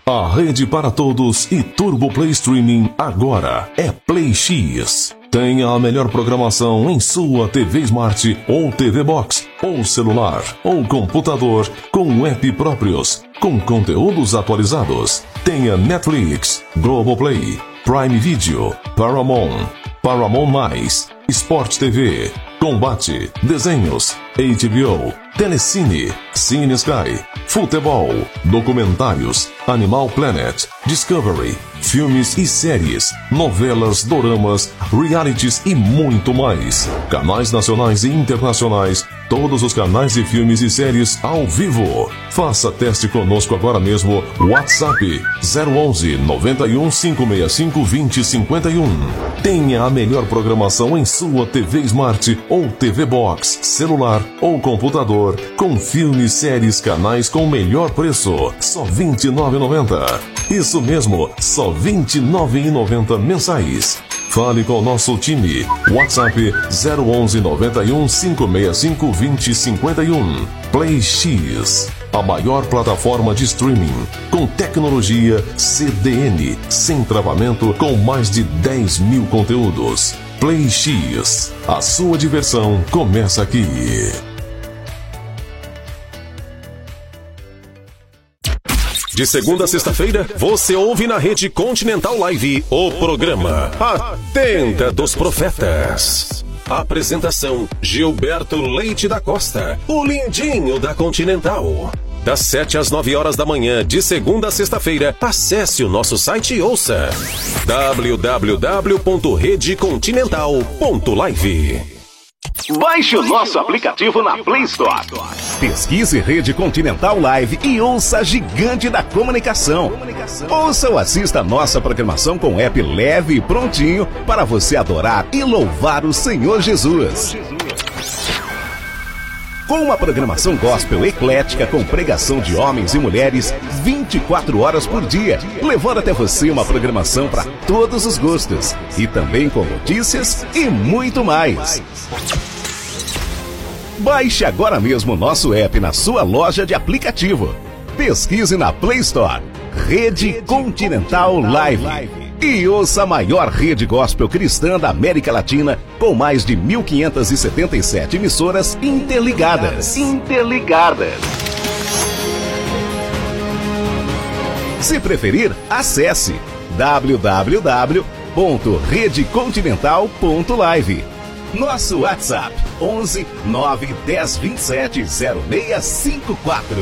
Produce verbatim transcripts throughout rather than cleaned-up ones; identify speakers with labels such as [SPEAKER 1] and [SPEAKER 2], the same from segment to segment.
[SPEAKER 1] A rede para todos e Turbo Play Streaming agora é Play X. Tenha a melhor programação em sua T V Smart ou T V Box, ou celular, ou computador, com app próprios, com conteúdos atualizados. Tenha Netflix, Globoplay, Prime Video, Paramount, Paramount Mais, Sport T V, Combate, Desenhos, H B O, Telecine, Cine Sky, Futebol, Documentários, Animal Planet, Discovery, filmes e séries, novelas, doramas, realities e muito mais. Canais nacionais e internacionais, todos os canais de filmes e séries ao vivo. Faça teste conosco agora mesmo. WhatsApp zero onze, noventa e um, cinco seis cinco, vinte, cinquenta e um. Tenha a melhor programação em sua T V Smart ou T V Box, celular ou computador, com filmes, séries, canais com melhor preço. Só vinte e nove reais e noventa centavos. Isso mesmo, só vinte e nove reais e noventa centavos mensais. Fale com o nosso time. WhatsApp zero onze, noventa e um, cinco seis cinco, vinte, cinquenta e um. Play X, a maior plataforma de streaming, com tecnologia C D N, sem travamento, com mais de dez mil conteúdos. Play X, a sua diversão começa aqui. De segunda a sexta-feira, você ouve na Rede Continental Live o programa A Tenda dos Profetas. Apresentação: Gilberto Leite da Costa, o lindinho da Continental. Das sete às nove horas da manhã, de segunda a sexta-feira, acesse o nosso site e ouça w w w ponto rede continental ponto live.
[SPEAKER 2] Baixe o nosso aplicativo na Play Store.
[SPEAKER 3] Pesquise Rede Continental Live e ouça a gigante da comunicação. Ouça ou assista a nossa programação com app leve e prontinho para você adorar e louvar o Senhor Jesus. Com uma programação gospel eclética com pregação de homens e mulheres vinte e quatro horas por dia, levando até você uma programação para todos os gostos. E também com notícias e muito mais. Baixe agora mesmo o nosso app na sua loja de aplicativo. Pesquise na Play Store Rede Continental Live. E ouça a maior rede gospel cristã da América Latina, com mais de mil quinhentas e setenta e sete emissoras interligadas.
[SPEAKER 2] Interligadas.
[SPEAKER 3] Se preferir, acesse w w w ponto rede continental ponto live. Nosso WhatsApp onze, nove, dez, vinte e sete, zero seis cinco quatro.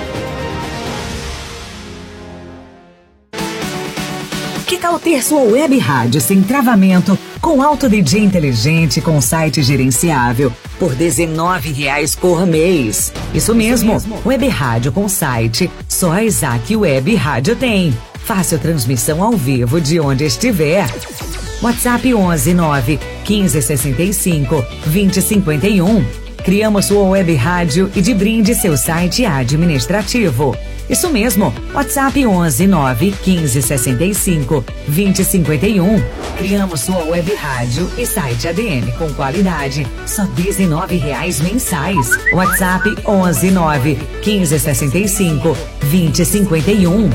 [SPEAKER 4] Que tal ter sua web rádio sem travamento, com alto D J inteligente, com site gerenciável, por dezenove reais por mês? Isso mesmo, web rádio com site, só a Isaac Web Rádio tem. Fácil transmissão ao vivo de onde estiver. WhatsApp onze, nove, quinze, sessenta e cinco, vinte, cinquenta e um. Criamos sua web rádio e de brinde seu site administrativo. Isso mesmo, WhatsApp onze, nove, quinze, sessenta e cinco, vinte, cinquenta e um. Criamos sua web rádio e site A D M com qualidade, só dezenove reais mensais. WhatsApp onze, nove, quinze, sessenta e cinco, vinte, cinquenta e um.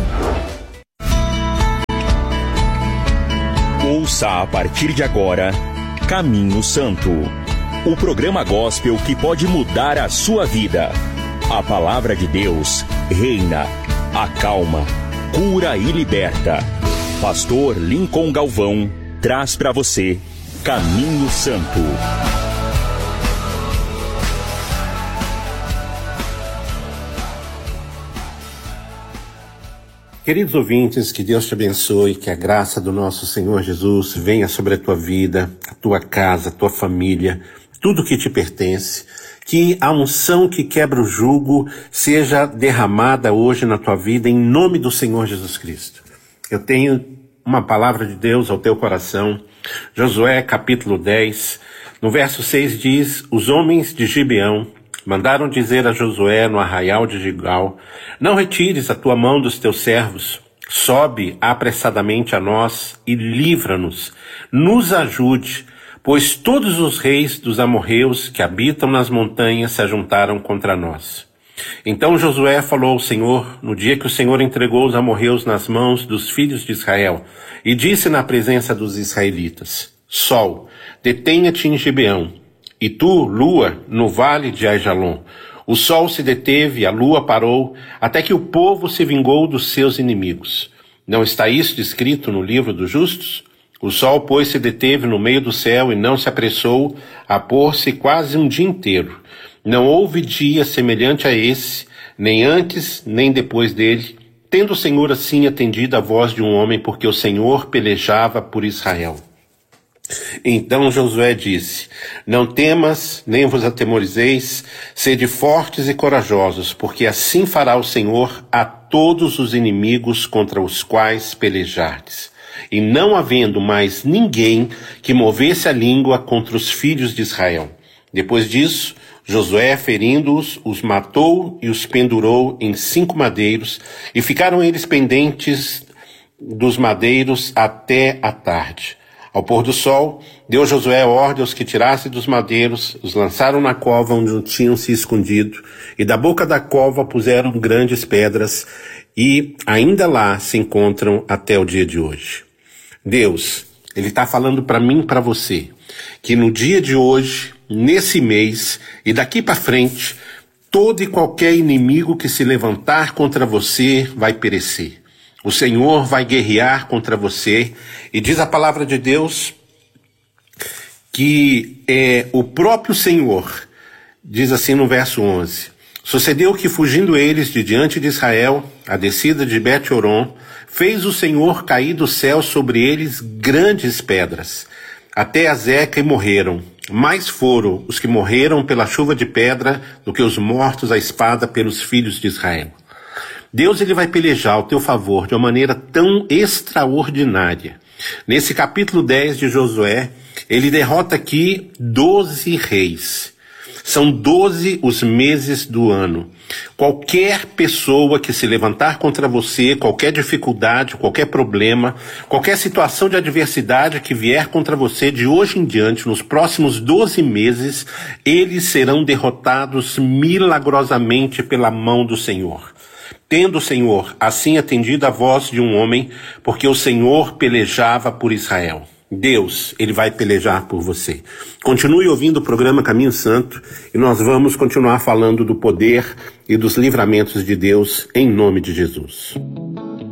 [SPEAKER 5] Ouça a partir de agora Caminho Santo, o programa gospel que pode mudar a sua vida. A palavra de Deus reina, acalma, cura e liberta. Pastor Lincoln Galvão traz para você Caminho Santo.
[SPEAKER 6] Queridos ouvintes, que Deus te abençoe, que a graça do nosso Senhor Jesus venha sobre a tua vida, a tua casa, a tua família, tudo que te pertence. Que a unção que quebra o jugo seja derramada hoje na tua vida em nome do Senhor Jesus Cristo. Eu tenho uma palavra de Deus ao teu coração. Josué capítulo dez, no verso seis diz: os homens de Gibeão mandaram dizer a Josué no arraial de Gilgal: não retires a tua mão dos teus servos, sobe apressadamente a nós e livra-nos, nos ajude, pois todos os reis dos amorreus que habitam nas montanhas se ajuntaram contra nós. Então Josué falou ao Senhor no dia que o Senhor entregou os amorreus nas mãos dos filhos de Israel, e disse na presença dos israelitas: Sol, detenha-te em Gibeão, e tu, lua, no vale de Aijalon. O sol se deteve, a lua parou, até que o povo se vingou dos seus inimigos. Não está isso descrito no livro dos justos? O sol, pois, se deteve no meio do céu e não se apressou a pôr-se quase um dia inteiro. Não houve dia semelhante a esse, nem antes, nem depois dele, tendo o Senhor assim atendido a voz de um homem, porque o Senhor pelejava por Israel. Então Josué disse: Não temas, nem vos atemorizeis, sede fortes e corajosos, porque assim fará o Senhor a todos os inimigos contra os quais pelejardes. E não havendo mais ninguém que movesse a língua contra os filhos de Israel. Depois disso, Josué, ferindo-os, os matou e os pendurou em cinco madeiros, e ficaram eles pendentes dos madeiros até a tarde. Ao pôr do sol, deu Josué ordem aos que tirassem dos madeiros, os lançaram na cova onde tinham se escondido, e da boca da cova puseram grandes pedras, e ainda lá se encontram até o dia de hoje. Deus, Ele está falando para mim e para você, que no dia de hoje, nesse mês e daqui para frente, todo e qualquer inimigo que se levantar contra você vai perecer. O Senhor vai guerrear contra você, e diz a palavra de Deus que é o próprio Senhor, diz assim no verso onze: Sucedeu que, fugindo eles de diante de Israel, a descida de Bet-Horon, fez o Senhor cair do céu sobre eles grandes pedras, até a Zeca, e morreram. Mais foram os que morreram pela chuva de pedra do que os mortos à espada pelos filhos de Israel. Deus, ele vai pelejar ao teu favor de uma maneira tão extraordinária. Nesse capítulo dez de Josué, ele derrota aqui doze reis. São doze os meses do ano. Qualquer pessoa que se levantar contra você, qualquer dificuldade, qualquer problema, qualquer situação de adversidade que vier contra você de hoje em diante, nos próximos doze meses, eles serão derrotados milagrosamente pela mão do Senhor. Tendo o Senhor assim atendido a voz de um homem, porque o Senhor pelejava por Israel. Deus, ele vai pelejar por você. Continue ouvindo o programa Caminho Santo, e nós vamos continuar falando do poder e dos livramentos de Deus em nome de Jesus.